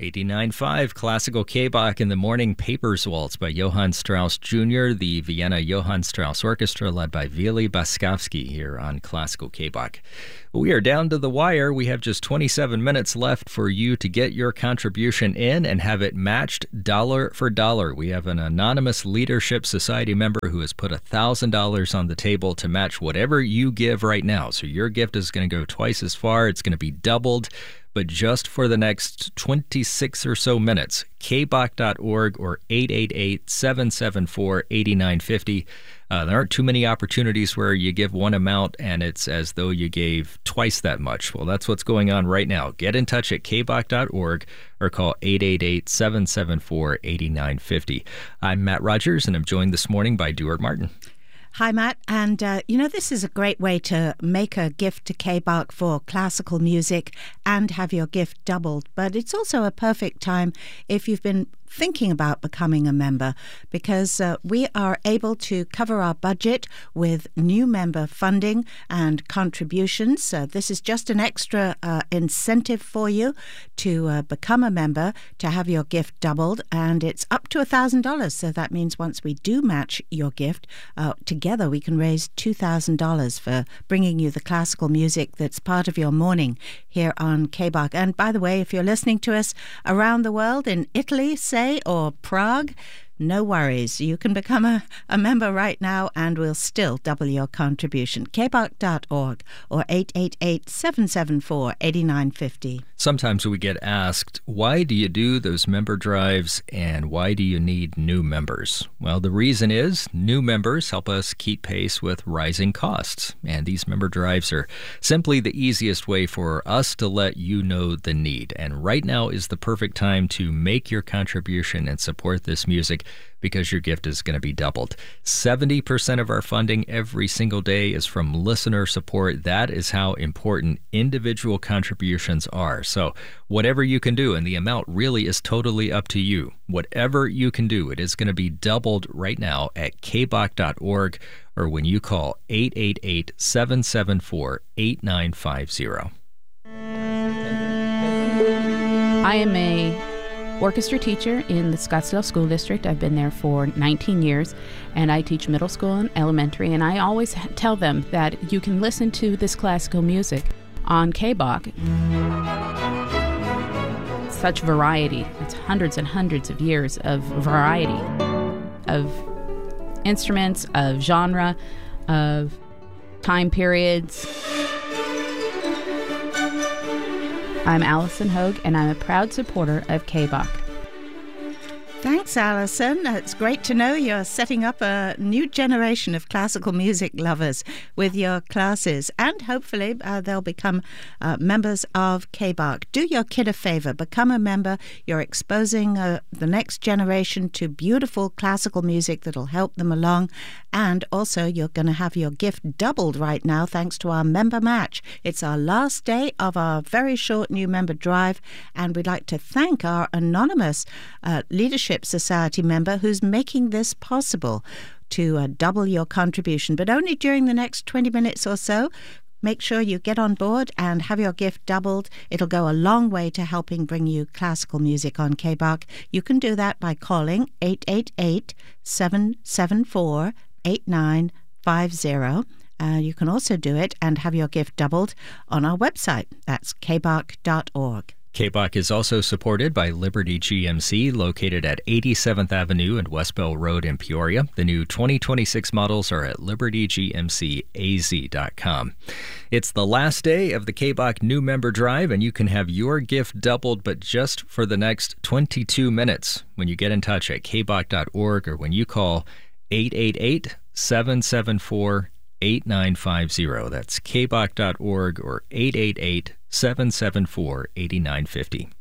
89.5 Classical K-Bach in the Morning Papers Waltz by Johann Strauss Jr., the Vienna Johann Strauss Orchestra led by Vili Boskovsky here on Classical K-Bach. We are down to the wire. We have just 27 minutes left for you to get your contribution in and have it matched dollar for dollar. We have an anonymous Leadership Society member who has put $1,000 on the table to match whatever you give right now. So your gift is going to go twice as far. It's going to be doubled. But just for the next 26 or so minutes, kbach.org or 888-774-8950. There aren't too many opportunities where you give one amount and it's as though you gave twice that much. Well, that's what's going on right now. Get in touch at kbach.org or call 888-774-8950. I'm Matt Rogers, and I'm joined this morning by Duart Martin. Hi, Matt. And, this is a great way to make a gift to K-Bach for classical music and have your gift doubled. But it's also a perfect time if you've been thinking about becoming a member, because we are able to cover our budget with new member funding and contributions. This is just an extra incentive for you to become a member, to have your gift doubled, and it's up to $1,000. So that means once we do match your gift, together we can raise $2,000 for bringing you the classical music that's part of your morning here on K-Bach. And by the way, if you're listening to us around the world, in Italy, say, or Prague, no worries. You can become a member right now and we'll still double your contribution. kbach.org or 888-774-8950. Sometimes we get asked, why do you do those member drives and why do you need new members? Well, the reason is new members help us keep pace with rising costs. And these member drives are simply the easiest way for us to let you know the need. And right now is the perfect time to make your contribution and support this music, because your gift is going to be doubled. 70% of our funding every single day is from listener support. That is how important individual contributions are. So whatever you can do, and the amount really is totally up to you. Whatever you can do, it is going to be doubled right now at kbach.org or when you call 888-774-8950. I am a orchestra teacher in the Scottsdale School District. I've been there for 19 years, and I teach middle school and elementary, and I always tell them that you can listen to this classical music on K-Bach. Such variety. It's hundreds and hundreds of years of variety of instruments, of genre, of time periods. I'm Allison Hogue, and I'm a proud supporter of K-Bach. Thanks, Allison. It's great to know you're setting up a new generation of classical music lovers with your classes, and hopefully they'll become members of K-Bach. Do your kid a favor, become a member. You're exposing the next generation to beautiful classical music that'll help them along, and also you're going to have your gift doubled right now thanks to our member match. It's our last day of our very short new member drive, and we'd like to thank our anonymous Leadership Society member who's making this possible to double your contribution, but only during the next 20 minutes or so. Make sure you get on board and have your gift doubled. It'll go a long way to helping bring you classical music on K-Bach. You can do that by calling 888-774-8950. You can also do it and have your gift doubled on our website. That's kbach.org. K-Bach is also supported by Liberty GMC, located at 87th Avenue and West Bell Road in Peoria. The new 2026 models are at libertygmcaz.com. It's the last day of the K-Bach New Member Drive, and you can have your gift doubled, but just for the next 22 minutes when you get in touch at kbach.org or when you call 888-774-8950. That's kbach.org or 888-774-8950.